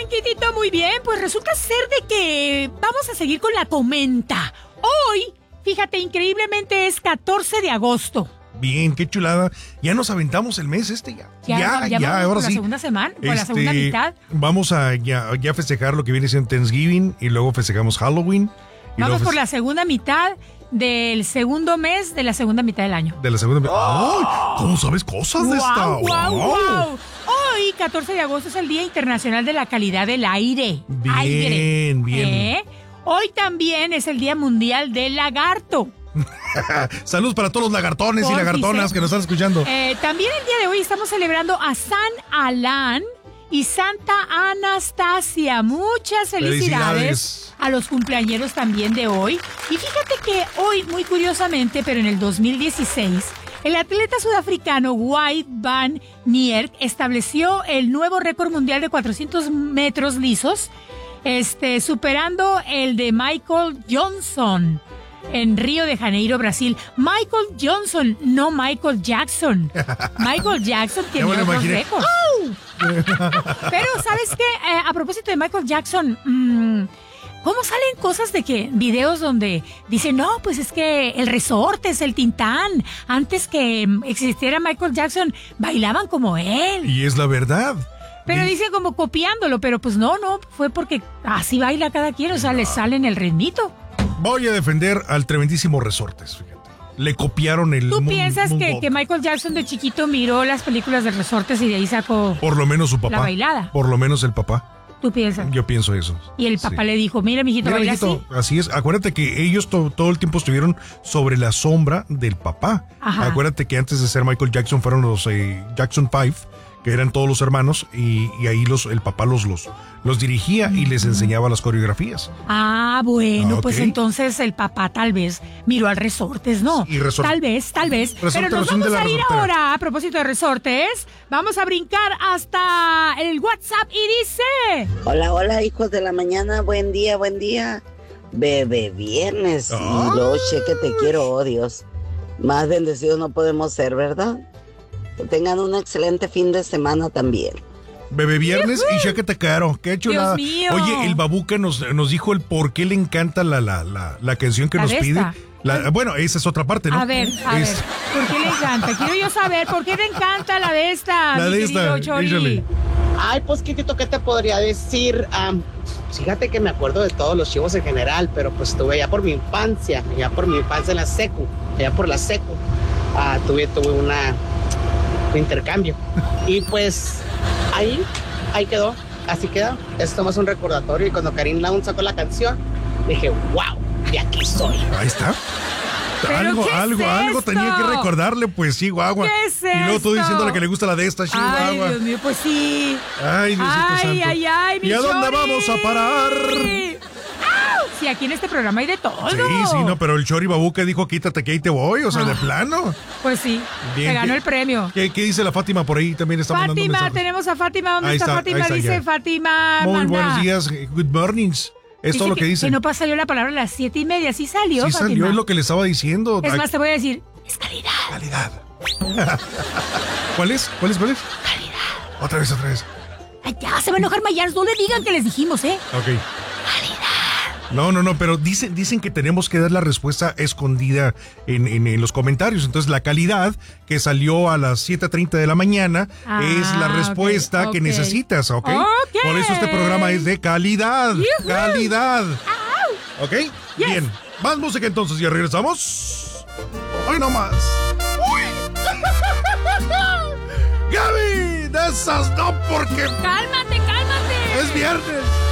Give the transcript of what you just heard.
Kitito, muy bien. Pues resulta ser de que vamos a seguir con la comenta. Hoy, fíjate, increíblemente es 14 de agosto. Bien, qué chulada. Ya nos aventamos el mes ya. Ya, ahora sí. La segunda semana, con la segunda mitad. Vamos a ya festejar lo que viene siendo Thanksgiving y luego festejamos Halloween. Vamos por la segunda mitad del segundo mes de la segunda mitad del año. De la segunda mitad. ¡Oh! ¿Cómo sabes cosas de esta? ¡Wow! Hoy, 14 de agosto, es el Día Internacional de la Calidad del Aire. Bien. Hoy también es el Día Mundial del Lagarto. Saludos para todos los lagartones y lagartonas que nos están escuchando. También el día de hoy estamos celebrando a San Alán y Santa Anastasia. Muchas felicidades a los cumpleañeros también de hoy. Y fíjate que hoy, muy curiosamente, pero en el 2016, el atleta sudafricano Wout van Aert estableció el nuevo récord mundial de 400 metros lisos, superando el de Michael Johnson en Río de Janeiro, Brasil. Michael Johnson, no Michael Jackson. Michael Jackson tiene otros récords. Pero, ¿sabes qué? A propósito de Michael Jackson, ¿cómo salen cosas de que videos donde dicen, no, pues es que el resorte es el Tintán? Antes que existiera Michael Jackson, bailaban como él. Y es la verdad. Pero dicen como copiándolo, pero pues no, fue porque así baila cada quien, o sea, le sale en el ritmito. Voy a defender al tremendísimo Resortes, fíjate. Le copiaron el... ¿Tú piensas que Michael Jackson de chiquito miró las películas de Resortes y de ahí sacó... Por lo menos su papá. La bailada. Por lo menos el papá. ¿Tú piensas? Yo pienso eso. Y el papá le dijo, mira, mijito, baila así. Así es. Acuérdate que ellos todo el tiempo estuvieron sobre la sombra del papá. Ajá. Acuérdate que antes de ser Michael Jackson fueron los Jackson 5, que eran todos los hermanos, y ahí el papá los dirigía y les enseñaba las coreografías. Ah, bueno, pues entonces el papá tal vez miró al Resortes, ¿no? Sí, tal vez. Pero nos vamos a ir ahora, a propósito de Resortes, vamos a brincar hasta el WhatsApp y dice... Hola, hijos de la mañana, buen día. Bebé viernes, y lo que te quiero, oh Dios. Más bendecidos no podemos ser, ¿verdad? Que tengan un excelente fin de semana también. Bebé viernes y ya que te caro. Qué chulada. Dios mío. Oye, el Babuca nos dijo el por qué le encanta la canción que nos pide. Bueno, esa es otra parte, ¿no? A ver, ¿por qué le encanta? Quiero yo saber, ¿por qué le encanta la de esta? La de esta, échale. Ay, pues, Kitito, ¿qué te podría decir? Fíjate que me acuerdo de todos los chivos en general, pero pues estuve allá por mi infancia en la secu, allá por la secu. Tuve un intercambio. Y pues ahí quedó, así quedó. Esto más un recordatorio. Y cuando Karim Laun sacó la canción, dije, wow, de aquí soy. Ahí está. Algo tenía que recordarle, pues sí, guagua. ¿Qué es y luego tú diciéndole que le gusta la de esta, Chihuahua. Ay, Dios mío, pues sí. Ay, Diosito santo. Ay, mi ¿Y a dónde Chori? vamos a parar? Sí, aquí en este programa hay de todo. Sí, no, pero el Chori Babuca dijo, quítate que ahí te voy, o sea, de plano. Pues sí, bien, se ganó el premio. ¿Qué dice la Fátima por ahí? También está mandando mensajes. Tenemos a Fátima. ¿Dónde Ahí está Fátima? Ahí Dice ya. Fátima. Muy buenos días, good mornings. Es todo lo que dice. Que no salió la palabra a las 7:30, sí salió, Sí Fátima. salió, es lo que le estaba diciendo. Es más, te voy a decir, es calidad. Calidad. ¿Cuál es? Calidad. Otra vez. Ay, ya, se va a enojar Mayans, no le digan que les dijimos, Ok. Calidad. No, pero dicen que tenemos que dar la respuesta escondida en los comentarios. Entonces, la calidad que salió a las 7:30 de la mañana es la respuesta que necesitas, ¿ok? Por eso este programa es de calidad. ¡Yuhu! ¡Calidad! ¡Au! ¿Ok? Yes. Bien. Más música entonces, ya regresamos. ¡Hoy no más! ¡Uy! ¡Gaby! De esas no, porque... ¡Cálmate! ¡Es viernes!